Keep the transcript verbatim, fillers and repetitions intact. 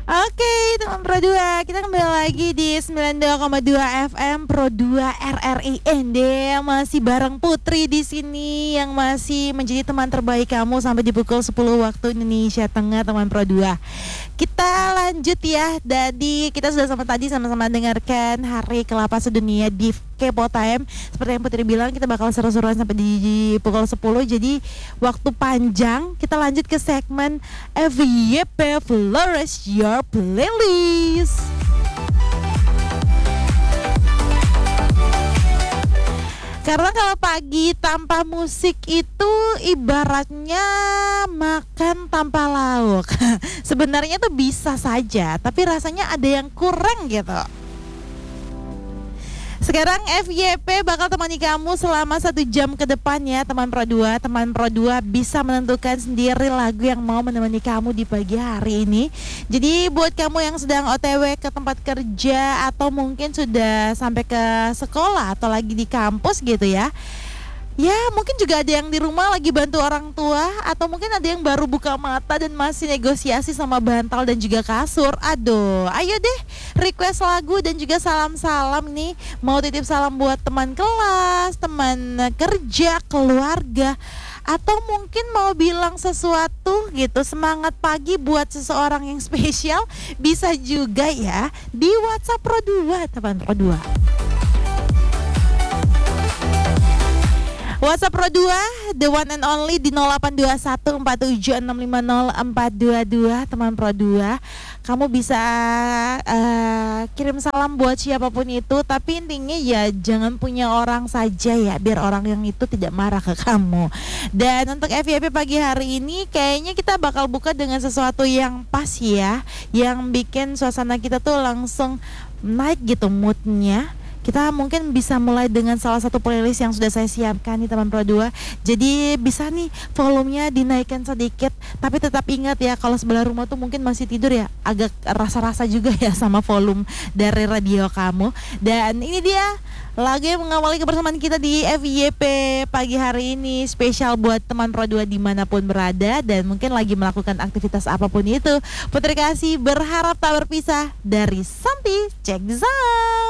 Oke, teman Pro dua, kita kembali lagi di sembilan puluh dua koma dua F M Pro dua R R I N D. Masih bareng Putri di sini yang masih menjadi teman terbaik kamu sampai di pukul sepuluh waktu Indonesia Tengah, teman Pro dua. Kita lanjut ya. Jadi kita sudah sama tadi sama-sama dengarkan Hari Kelapa Sedunia di Kepo Time. Seperti yang Putri bilang, kita bakal seru-seruan sampai di, di pukul sepuluh. Jadi waktu panjang. Kita lanjut ke segmen F Y P Flourish Your Playlist. Karena kalau pagi tanpa musik itu ibaratnya makan tanpa lauk. Sebenarnya tuh bisa saja, tapi rasanya ada yang kurang gitu. Sekarang F Y P bakal temani kamu selama satu jam ke depan ya, teman Pro dua. Teman Pro dua bisa menentukan sendiri lagu yang mau menemani kamu di pagi hari ini. Jadi buat kamu yang sedang O T W ke tempat kerja atau mungkin sudah sampai ke sekolah atau lagi di kampus gitu ya. Ya mungkin juga ada yang di rumah lagi bantu orang tua, atau mungkin ada yang baru buka mata dan masih negosiasi sama bantal dan juga kasur. Aduh, ayo deh request lagu dan juga salam-salam nih. Mau titip salam buat teman kelas, teman kerja, keluarga, atau mungkin mau bilang sesuatu gitu, semangat pagi buat seseorang yang spesial, bisa juga ya di WhatsApp Pro dua, teman Pro dua. WhatsApp Pro dua, the one and only di nol delapan dua satu empat tujuh enam lima nol empat dua dua, teman Pro dua. Kamu bisa uh, kirim salam buat siapapun itu, tapi intinya ya jangan punya orang saja ya, biar orang yang itu tidak marah ke kamu. Dan untuk F Y P pagi hari ini kayaknya kita bakal buka dengan sesuatu yang pas ya, yang bikin suasana kita tuh langsung naik gitu moodnya. Kita mungkin bisa mulai dengan salah satu playlist yang sudah saya siapkan nih, teman Pro dua. Jadi bisa nih volumenya dinaikkan sedikit, tapi tetap ingat ya, kalau sebelah rumah tuh mungkin masih tidur ya, agak rasa-rasa juga ya sama volume dari radio kamu. Dan ini dia lagu yang mengawali kebersamaan kita di F Y P pagi hari ini, spesial buat teman Pro dua dimanapun berada dan mungkin lagi melakukan aktivitas apapun itu. Putri kasih berharap tak berpisah dari Santi. Check this out.